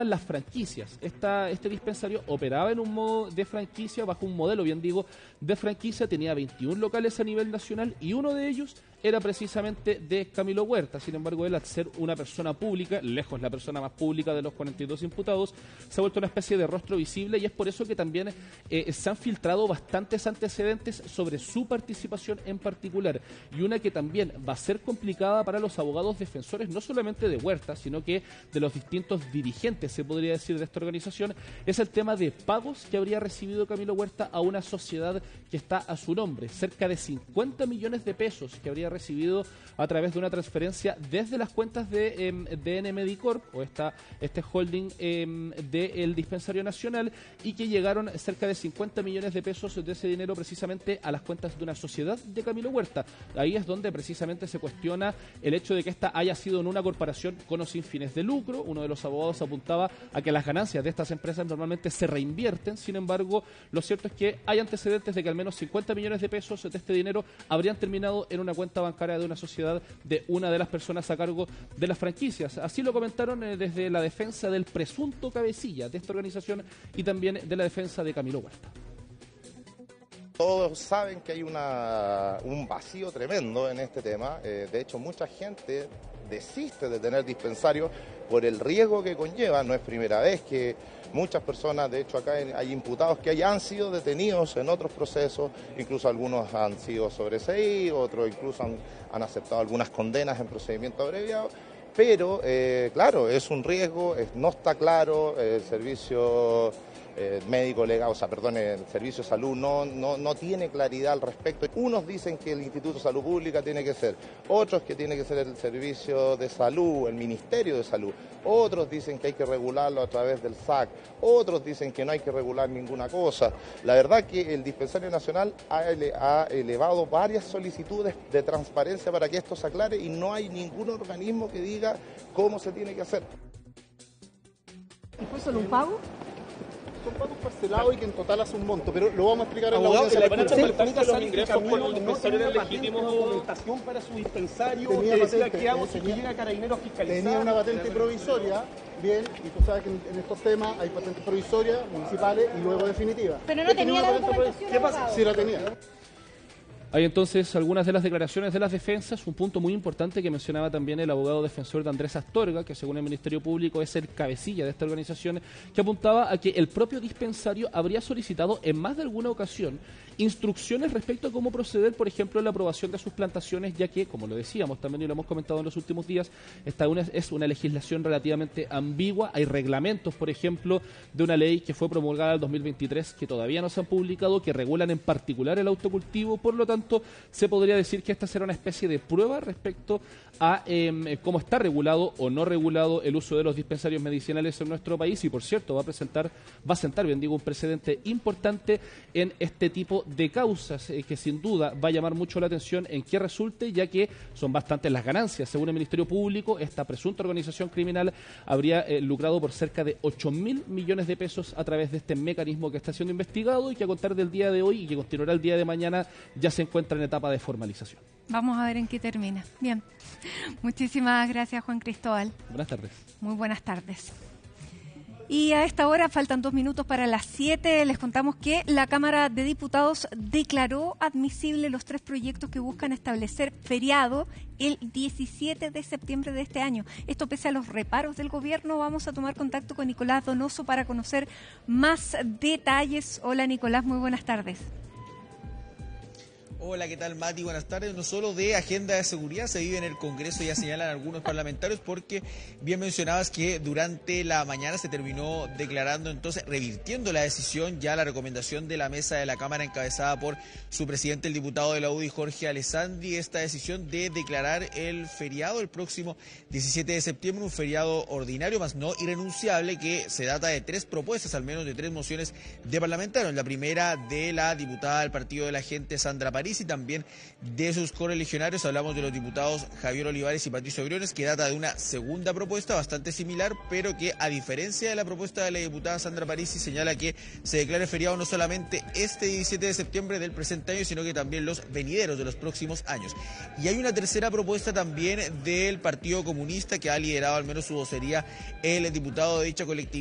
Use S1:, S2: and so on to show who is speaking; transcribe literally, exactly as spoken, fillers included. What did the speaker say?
S1: las franquicias. Esta, este dispensario operaba en un modo de franquicia, bajo un modelo, bien digo, de franquicia, tenía veintiún locales a nivel nacional y uno de ellos era precisamente de Camilo Huerta. Sin embargo, él, al ser una persona pública, lejos la persona más pública de los cuarenta y dos imputados, se ha vuelto una especie de rostro visible, y es por eso que también eh, se han filtrado bastantes antecedentes sobre su participación en particular, y una que también va a ser complicada para los abogados defensores, no solamente de Huerta, sino que de los distintos dirigentes, se podría decir, de esta organización, es el tema de pagos que habría recibido Camilo Huerta a una sociedad que está a su nombre, cerca de cincuenta millones de pesos que habría recibido a través de una transferencia desde las cuentas de eh, D N Medicorp, o esta, este holding eh, del Dispensario Nacional, y que llegaron cerca de cincuenta millones de pesos de ese dinero precisamente a las cuentas de una sociedad de Camilo Huerta. Ahí es donde precisamente se cuestiona el hecho de que esta haya sido en una corporación con o sin fines de lucro. Uno de los abogados apuntaba a que las ganancias de estas empresas normalmente se reinvierten. Sin embargo, lo cierto es que hay antecedentes de que al menos cincuenta millones de pesos de este dinero habrían terminado en una cuenta bancaria de una sociedad de una de las personas a cargo de las franquicias. Así lo comentaron eh, desde la defensa del presunto cabecilla de esta organización y también de la defensa de Camilo Huerta.
S2: Todos saben que hay una, un vacío tremendo en este tema. Eh, de hecho, mucha gente desiste de tener dispensarios por el riesgo que conlleva. No es primera vez que muchas personas, de hecho acá hay imputados que ya han sido detenidos en otros procesos, incluso algunos han sido sobreseídos, otros incluso han, han aceptado algunas condenas en procedimiento abreviado. Pero, eh, claro, es un riesgo, es, no está claro, el servicio eh, médico legal, o sea, perdón, el servicio de salud no, no, no tiene claridad al respecto. Unos dicen que el Instituto de Salud Pública tiene que ser, otros que tiene que ser el Servicio de Salud, el Ministerio de Salud, otros dicen que hay que regularlo a través del S A C, otros dicen que no hay que regular ninguna cosa. La verdad que el Dispensario Nacional ha, ele ha elevado varias solicitudes de transparencia para que esto se aclare y no hay ningún organismo que diga cómo se tiene que hacer.
S3: ¿Y fue solo un pago?
S4: Son pagos parcelados y que en total hace un monto, pero lo vamos a explicar en la
S5: audiencia.
S4: La
S5: ¿Van a transparentar los ingresos por los
S4: dispensarios
S5: legítimos?
S4: Documentación para su dispensario.
S3: Tenía
S4: Decía,
S3: patente,
S4: ¿qué hago
S3: eh,
S4: si
S3: tenía-
S4: llega Carabineros fiscalizado?
S3: Tenía una patente provisoria, bien, y tú sabes que en, en estos temas hay patentes provisorias, municipales y luego definitivas.
S6: Pero no
S3: Él
S6: tenía
S3: una
S6: la
S3: patente
S6: documentación,
S3: provisoria. ¿Qué pasa?
S6: abogado.
S3: Sí la tenía.
S1: Hay entonces algunas de las declaraciones de las defensas, un punto muy importante que mencionaba también el abogado defensor de Andrés Astorga, que según el Ministerio Público es el cabecilla de esta organización, que apuntaba a que el propio dispensario habría solicitado en más de alguna ocasión instrucciones respecto a cómo proceder, por ejemplo, en la aprobación de sus plantaciones, ya que, como lo decíamos también y lo hemos comentado en los últimos días, esta una, es una legislación relativamente ambigua. Hay reglamentos, por ejemplo, de una ley que fue promulgada en el dos mil veintitrés que todavía no se han publicado, que regulan en particular el autocultivo. Por lo tanto, se podría decir que esta será una especie de prueba respecto a eh, cómo está regulado o no regulado el uso de los dispensarios medicinales en nuestro país, y por cierto va a presentar, va a sentar, bien digo, un precedente importante en este tipo de causas, eh, que sin duda va a llamar mucho la atención en qué resulte, ya que son bastantes las ganancias. Según el Ministerio Público, esta presunta organización criminal habría eh, lucrado por cerca de ocho mil millones de pesos a través de este mecanismo que está siendo investigado y que a contar del día de hoy y que continuará el día de mañana ya se encuentra en etapa de formalización.
S7: Vamos a ver en qué termina. Bien. Muchísimas gracias, Juan Cristóbal.
S1: Buenas tardes.
S7: Muy buenas tardes. Y a esta hora faltan dos minutos para las siete. Les contamos que la Cámara de Diputados declaró admisible los tres proyectos que buscan establecer feriado el diecisiete de septiembre de este año. Esto pese a los reparos del gobierno. Vamos a tomar contacto con Nicolás Donoso para conocer más detalles. Hola, Nicolás, muy buenas tardes.
S5: Hola, ¿qué tal, Mati? Buenas tardes. No solo de agenda de seguridad se vive en el Congreso, ya señalan algunos parlamentarios, porque bien mencionabas que durante la mañana se terminó declarando, entonces revirtiendo la decisión, ya la recomendación de la mesa de la Cámara encabezada por su presidente, el diputado de la U D I, Jorge Alessandri, esta decisión de declarar el feriado el próximo diecisiete de septiembre, un feriado ordinario, más no irrenunciable, que se data de tres propuestas, al menos de tres mociones de parlamentarios. La primera de la diputada del Partido de la Gente, Sandra París, París y también de sus correligionarios. Hablamos de los diputados Javier Olivares y Patricio Briones, que data de una segunda propuesta bastante similar, pero que a diferencia de la propuesta de la diputada Sandra Parisi, señala que se declare feriado no solamente este diecisiete de septiembre del presente año, sino que también los venideros de los próximos años. Y hay una tercera propuesta también del Partido Comunista, que ha liderado al menos su vocería el diputado de dicha colectividad,